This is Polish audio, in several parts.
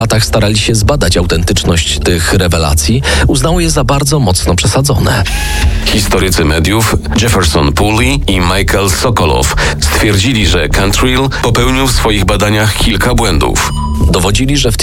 latach starali się zbadać autentyczność tych rewelacji, uznało je za bardzo mocno przesadzone. Historycy mediów Jefferson Pooley i Michael Sokolow stwierdzili, że Cantrill popełnił w swoich badaniach kilka błędów. Dowodzili, że w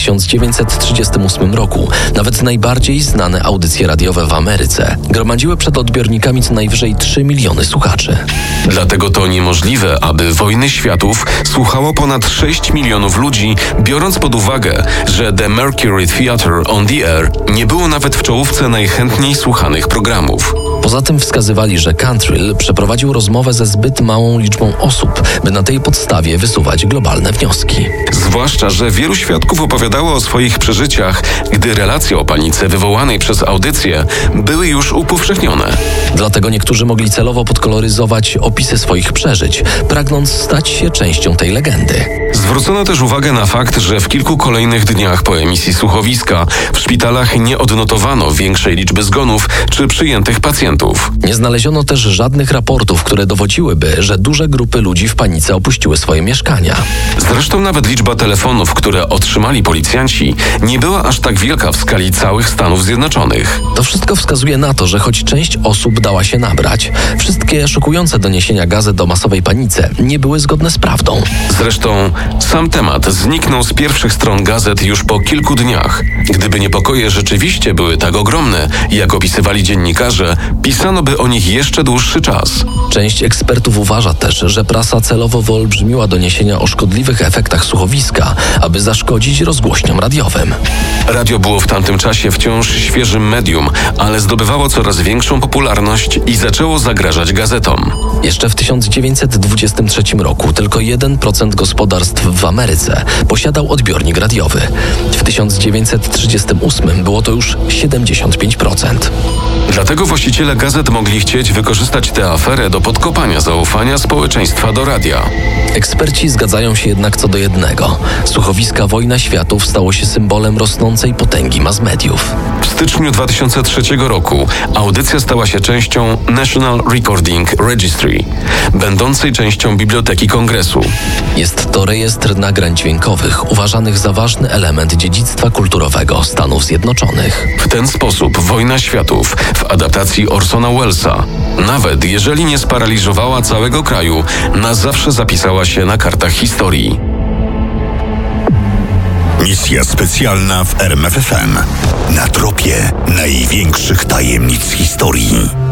1938 roku nawet najbardziej znane audycje radiowe w Ameryce gromadziły przed odbiornikami co najwyżej 3 miliony słuchaczy. Dlatego to niemożliwe, aby Wojny Światów słuchało ponad 6 milionów ludzi, biorąc pod uwagę, że The Mercury Theatre on the Air nie było nawet w czołówce najchętniej słuchanych programów. Poza tym wskazywali, że Cantrill przeprowadził rozmowę ze zbyt małą liczbą osób, by na tej podstawie wysuwać globalne wnioski. Zwłaszcza, że wielu świadków opowiadało o swoich przeżyciach, gdy relacje o panice wywołanej przez audycję były już upowszechnione. Dlatego niektórzy mogli celowo podkoloryzować opisy swoich przeżyć, pragnąc stać się częścią tej legendy. Zwrócono też uwagę na fakt, że w kilku kolejnych dniach po emisji słuchowiska w szpitalach nie odnotowano większej liczby zgonów czy przyjętych pacjentów. Nie znaleziono też żadnych raportów, które dowodziłyby, że duże grupy ludzi w panice opuściły swoje mieszkania. Zresztą nawet liczba telefonów, które otrzymali policjanci, nie była aż tak wielka w skali całych Stanów Zjednoczonych. To wszystko wskazuje na to, że choć część osób dała się nabrać, wszystkie szokujące doniesienia gazet o masowej panice nie były zgodne z prawdą. Zresztą sam temat zniknął z pierwszych stron gazet już po kilku dniach. Gdyby niepokoje rzeczywiście były tak ogromne, jak opisywali dziennikarze, pisano by o nich jeszcze dłuższy czas. Część ekspertów uważa też, że prasa celowo wyolbrzymiła doniesienia o szkodliwych efektach słuchowiska, aby zaszkodzić rozgłośniom radiowym. Radio było w tamtym czasie wciąż świeżym medium, ale zdobywało coraz większą popularność i zaczęło zagrażać gazetom. Jeszcze w 1923 roku tylko 1% gospodarstw w Ameryce posiadał odbiornik radiowy. W 1938 było to już 75%. Dlatego właściciele gazet mogli chcieć wykorzystać tę aferę do podkopania zaufania społeczeństwa do radia. Eksperci zgadzają się jednak co do jednego. Słuchowiska Wojna Światów stało się symbolem rosnącej potęgi mass mediów. W styczniu 2003 roku audycja stała się częścią National Recording Registry, będącej częścią Biblioteki Kongresu. Jest to rejestr nagrań dźwiękowych uważanych za ważny element dziedzictwa kulturowego Stanów Zjednoczonych. W ten sposób Wojna Światów w adaptacji Orsona Wellesa, nawet jeżeli nie sparaliżowała całego kraju, na zawsze zapisała się na kartach historii. Misja specjalna w RMF FM. Na tropie największych tajemnic historii.